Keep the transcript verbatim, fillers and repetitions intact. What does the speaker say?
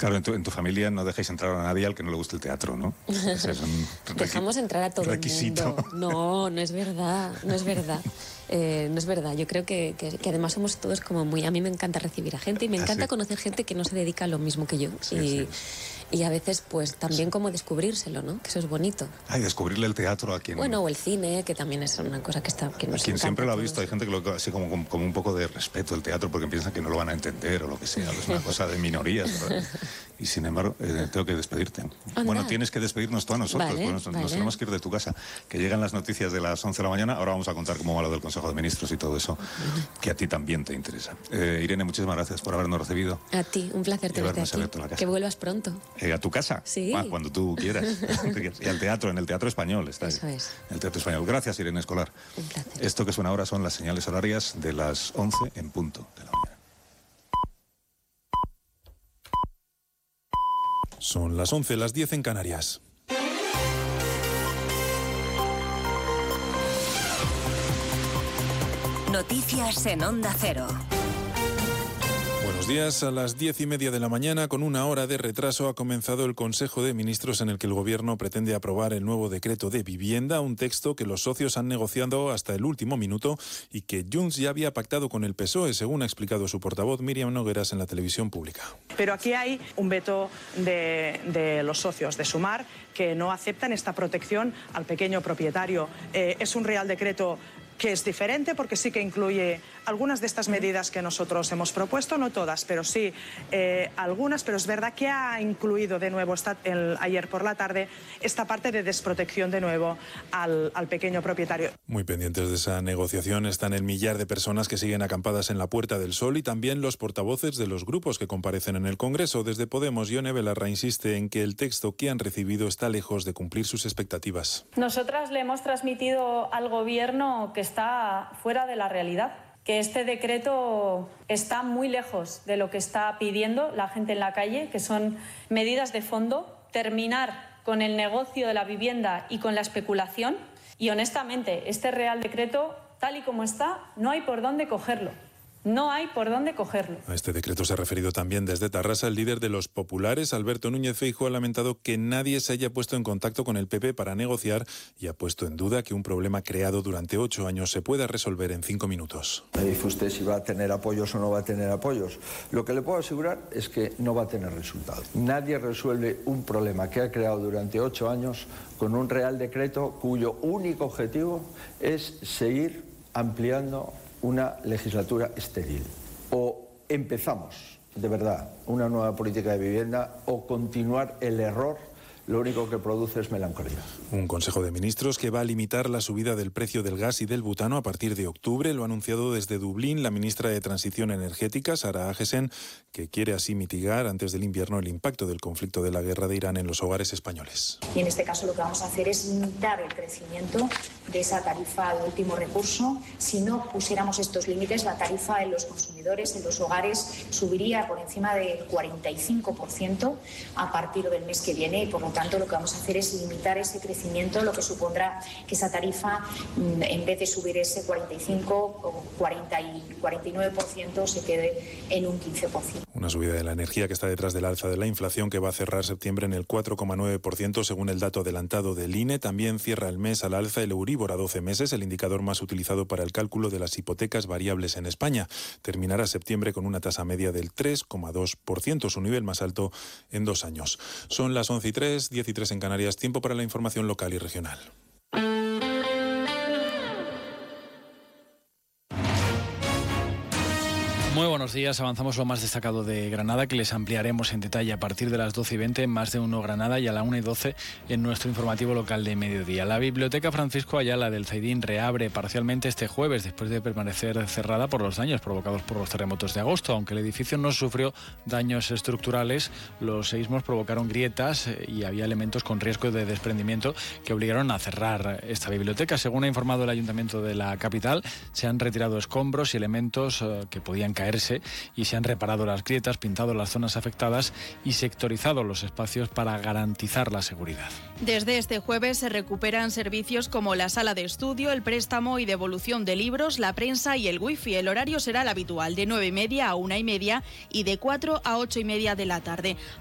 Claro, en tu, en tu familia no dejáis entrar a nadie al que no le guste el teatro, ¿no? Ese es un Dejamos entrar a todo requisito. el mundo. No, no es verdad, no es verdad. Eh, no es verdad. Yo creo que, que, que además somos todos como muy... A mí me encanta recibir a gente y me encanta ¿Ah, sí? conocer gente que no se dedica a lo mismo que yo. Sí, y, sí. y a veces, pues, también como descubrírselo, ¿no? Que eso es bonito. Ay, descubrirle el teatro a quien... Bueno, o el cine, que también es una cosa que, está, que nos A quien encanta siempre lo ha a todos. visto, hay gente que lo así como, como, como un poco de respeto al teatro porque piensan que no lo van a entender o lo que sea, es una cosa de minorías, ¿verdad? Y sin embargo, eh, tengo que despedirte. Anda. Bueno, tienes que despedirnos tú a nosotros, Vale, porque nos, vale. nos tenemos que ir de tu casa. Que llegan las noticias de las once de la mañana, ahora vamos a contar cómo va lo del Consejo de Ministros y todo eso, que a ti también te interesa. Eh, Irene, muchísimas gracias por habernos recibido. A ti, un placer Y tenerte habernos abierto la aquí. casa. Que vuelvas pronto. Eh, ¿A tu casa? Sí. Ah, cuando tú quieras. Y al teatro, en el Teatro Español. Está Eso ahí. es. En el Teatro Español. Gracias, Irene Escolar. Un placer. Esto que suena ahora son las señales horarias de las once en punto de la mañana. Son las once, las diez en Canarias. Noticias en Onda Cero. Buenos días. A las diez y media de la mañana, con una hora de retraso, ha comenzado el Consejo de Ministros en el que el Gobierno pretende aprobar el nuevo decreto de vivienda, un texto que los socios han negociado hasta el último minuto y que Junts ya había pactado con el P S O E, según ha explicado su portavoz Míriam Nogueras en la televisión pública. Pero aquí hay un veto de, de los socios de Sumar que no aceptan esta protección al pequeño propietario. Eh, es un Real Decreto que es diferente porque sí que incluye algunas de estas medidas que nosotros hemos propuesto, no todas, pero sí eh, algunas, pero es verdad que ha incluido de nuevo esta, el, ayer por la tarde esta parte de desprotección de nuevo al, al pequeño propietario. Muy pendientes de esa negociación están el millar de personas que siguen acampadas en la Puerta del Sol y también los portavoces de los grupos que comparecen en el Congreso. Desde Podemos, Ione Belarra insiste en que el texto que han recibido está lejos de cumplir sus expectativas. Nosotras le hemos transmitido al Gobierno que está fuera de la realidad, que este decreto está muy lejos de lo que está pidiendo la gente en la calle, que son medidas de fondo, terminar con el negocio de la vivienda y con la especulación. Y honestamente, este Real Decreto, tal y como está, no hay por dónde cogerlo. No hay por dónde cogerlo. A este decreto se ha referido también desde Tarrasa el líder de los populares, Alberto Núñez Feijóo, ha lamentado que nadie se haya puesto en contacto con el P P para negociar y ha puesto en duda que un problema creado durante ocho años se pueda resolver en cinco minutos. Me dice usted si va a tener apoyos o no va a tener apoyos. Lo que le puedo asegurar es que no va a tener resultados. Nadie resuelve un problema que ha creado durante ocho años con un Real Decreto cuyo único objetivo es seguir ampliando una legislatura estéril. O empezamos, de verdad, una nueva política de vivienda o continuar el error, lo único que produce es melancolía. Un Consejo de Ministros que va a limitar la subida del precio del gas y del butano a partir de octubre. Lo ha anunciado desde Dublín la ministra de Transición Energética, Sara Agesen, que quiere así mitigar antes del invierno el impacto del conflicto de la guerra de Irán en los hogares españoles. Y en este caso lo que vamos a hacer es limitar el crecimiento de esa tarifa de último recurso. Si no pusiéramos estos límites, la tarifa en los consumidores, en los hogares, subiría por encima del cuarenta y cinco por ciento a partir del mes que viene y por lo tanto lo que vamos a hacer es limitar ese crecimiento, lo que supondrá que esa tarifa, en vez de subir ese cuarenta y cinco o cuarenta y cuarenta y nueve por ciento, se quede en un quince por ciento. Una subida de la energía que está detrás del alza de la inflación, que va a cerrar septiembre en el cuatro coma nueve por ciento según el dato adelantado del I N E. También cierra el mes al alza el Euribor a doce meses, el indicador más utilizado para el cálculo de las hipotecas variables en España. Terminará septiembre con una tasa media del tres coma dos por ciento, su nivel más alto en dos años. Son las once y tres, diez y tres en Canarias. Tiempo para la información local y regional. Muy buenos días, avanzamos lo más destacado de Granada, que les ampliaremos en detalle a partir de las doce y veinte en Más de Uno Granada y a la una y doce en nuestro informativo local de mediodía. La Biblioteca Francisco Ayala del Zaidín reabre parcialmente este jueves después de permanecer cerrada por los daños provocados por los terremotos de agosto. Aunque el edificio no sufrió daños estructurales, los seísmos provocaron grietas y había elementos con riesgo de desprendimiento que obligaron a cerrar esta biblioteca. Según ha informado el Ayuntamiento de la capital, se han retirado escombros y elementos que podían caer caerse y se han reparado las grietas, pintado las zonas afectadas y sectorizado los espacios para garantizar la seguridad. Desde este jueves se recuperan servicios como la sala de estudio, el préstamo y devolución de libros, la prensa y el wifi. El horario será el habitual, de nueve y media a una y media y de cuatro a ocho y media de la tarde.